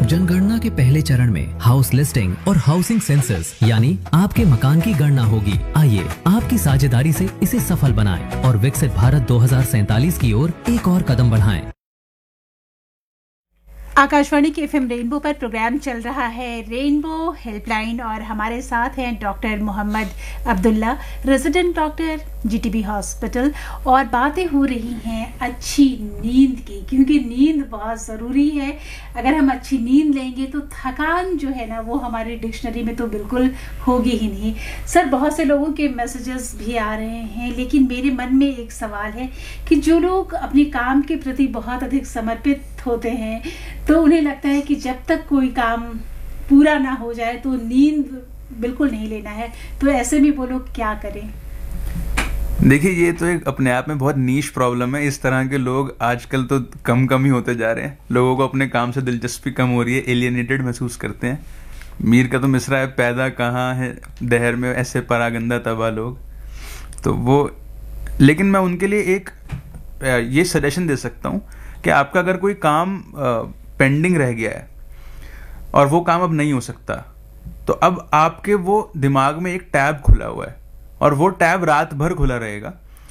जनगणना के पहले चरण में हाउस लिस्टिंग और हाउसिंग सेंसस यानी आपके मकान की गणना होगी। आइए आपकी साझेदारी से इसे सफल बनाएं और विकसित भारत 2047 की ओर एक और कदम बढ़ाएं। आकाशवाणी के एफएम रेनबो पर प्रोग्राम चल रहा है रेनबो हेल्पलाइन और हमारे साथ हैं doctor Mohammad Abdullah, resident doctor GTB hospital, और बातें हो रही हैं अच्छी नींद की, क्योंकि नींद बहुत ज़रूरी है। अगर हम अच्छी नींद लेंगे तो थकान जो है ना वो हमारी डिक्शनरी में तो बिल्कुल होगी ही नहीं। सर, बहुत से लोगों के मैसेजेस भी आ रहे हैं, लेकिन मेरे मन में एक सवाल है कि जो लोग अपने काम के प्रति बहुत अधिक समर्पित होते हैं तो उन्हें लगता है कि जब तक कोई काम पूरा ना हो जाए तो नींद बिल्कुल नहीं लेना है, तो ऐसे में वो लोग क्या करें? देखिए, ये तो एक अपने आप में बहुत नीश प्रॉब्लम है। इस तरह के लोग आजकल तो कम ही होते जा रहे हैं। लोगों को अपने काम से दिलचस्पी कम हो रही है, एलियनेटेड महसूस करते हैं। मीर का तो मिसरा है, पैदा कहाँ है दहर में ऐसे परागंदा तबा लोग। तो वो, लेकिन मैं उनके लिए एक ये सजेशन दे सकता हूँ कि आपका अगर कोई काम पेंडिंग रह गया है और वो काम अब नहीं हो सकता, तो अब आपके वो दिमाग में एक टैब खुला हुआ है और वो टैब रात भर खुला रहेगा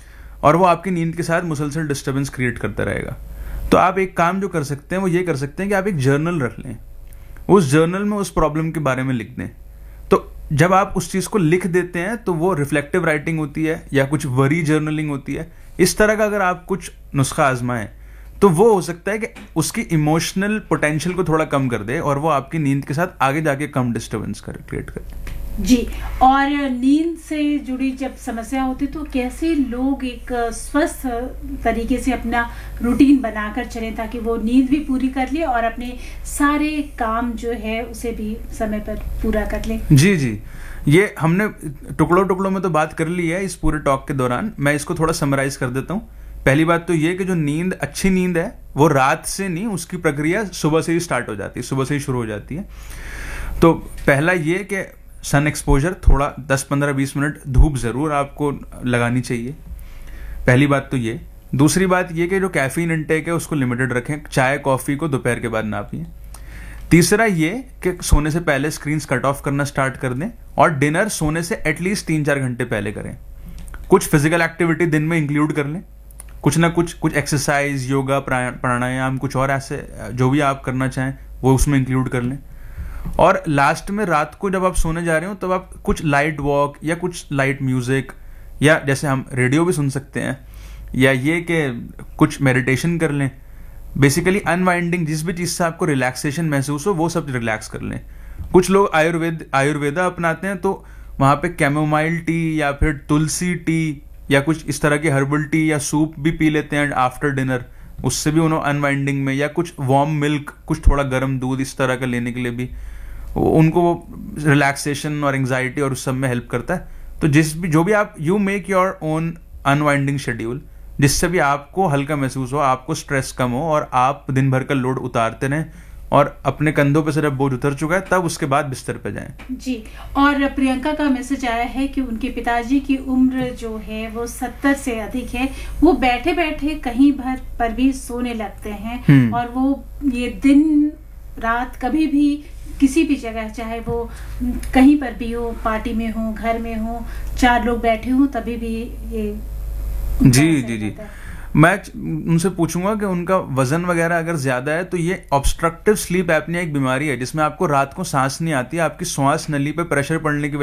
और वो आपकी नींद के साथ मुसलसल डिस्टर्बेंस क्रिएट करता रहेगा। तो आप एक काम जो कर सकते हैं वो ये कर सकते हैं कि आप एक जर्नल रख लें। उस जर्नल में उस प्रॉब्लम के बारे में लिख दें। तो जब आप उस चीज़ को लिख देते हैं तो वो रिफ्लेक्टिव राइटिंग होती है या कुछ वरी जर्नलिंग होती है। इस तरह का अगर आप कुछ नुस्खा आजमाएं तो वो हो सकता है कि उसकी इमोशनल पोटेंशियल को थोड़ा कम कर दे और वो आपकी नींद के साथ आगे जाके कम डिस्टर्बेंस क्रिएट करे। जी, और नींद से जुड़ी जब समस्या होती तो कैसे लोग एक स्वस्थ तरीके से अपना रूटीन बनाकर चलें ताकि वो नींद भी पूरी कर ले और अपने सारे काम जो है उसे भी समय पर पूरा कर ले? जी, ये हमने टुकड़ों में तो बात कर ली है इस पूरे टॉक के दौरान। मैं इसको थोड़ा समराइज कर देता हूँ। पहली बात तो ये कि जो नींद, अच्छी नींद है वो रात से नहीं, उसकी प्रक्रिया सुबह से ही स्टार्ट हो जाती है, सुबह से ही शुरू हो जाती है। तो पहला ये कि सन एक्सपोजर, थोड़ा 10-15-20 मिनट धूप ज़रूर आपको लगानी चाहिए। पहली बात तो ये। दूसरी बात ये कि जो कैफीन इंटेक है उसको लिमिटेड रखें। चाय कॉफ़ी को दोपहर के बाद ना पिएं। तीसरा ये कि सोने से पहले स्क्रीन्स कट ऑफ करना स्टार्ट कर दें और डिनर सोने से एटलीस्ट 3-4 घंटे पहले करें। कुछ फिजिकल एक्टिविटी दिन में इंक्लूड कर लें, कुछ ना कुछ एक्सरसाइज, योगा, प्राणायाम, कुछ और ऐसे जो भी आप करना चाहें वो उसमें इंक्लूड कर लें। और लास्ट में रात को जब आप सोने जा रहे हो तब आप कुछ लाइट वॉक या कुछ लाइट म्यूजिक, या जैसे हम रेडियो भी सुन सकते हैं, या ये कि कुछ मेडिटेशन कर लें। बेसिकली अनवाइंडिंग, जिस भी चीज़ से आपको रिलैक्सेशन महसूस हो वो सब रिलैक्स कर लें। कुछ लोग आयुर्वेदा अपनाते हैं, तो वहाँ पे कैमोमाइल टी या फिर तुलसी टी या कुछ इस तरह की हर्बल टी या सूप भी पी लेते हैं आफ्टर डिनर। उससे भी उन्होंने अनवाइंडिंग में, या कुछ वार्म मिल्क, कुछ थोड़ा गर्म दूध इस तरह का लेने के लिए भी उनको वो रिलैक्सेशन और एंग्जाइटी और उस सब में हेल्प करता है। तो जो भी आप you make your own unwinding schedule, जिससे भी आपको हल्का महसूस हो, आपको स्ट्रेस कम हो और आप दिन भर का लोड उतारते रहें और अपने कंधों पे से जब बोझ उतर चुका है तब उसके बाद बिस्तर पे जाएं। जी, और प्रियंका का मैसेज आया है कि उनके पिताजी की उम्र जो है वो 70 से अधिक है। वो बैठे बैठे कहीं भर पर भी सोने लगते हैं और वो ये दिन रात कभी भी किसी भी जगह, चाहे वो कहीं पर भी हो, पार्टी में हो, घर में हो, 4 लोग बैठे हो, तभी भी ये जी मैं उनसे पूछूंगा कि उनका वजन वगैरह अगर ज्यादा है तो ये ऑब्स्ट्रक्टिव स्लीप एपनिया एक बीमारी है जिसमें आपको रात को सांस नहीं आती है। आपकी श्वास नली पे प्रेशर पड़ने की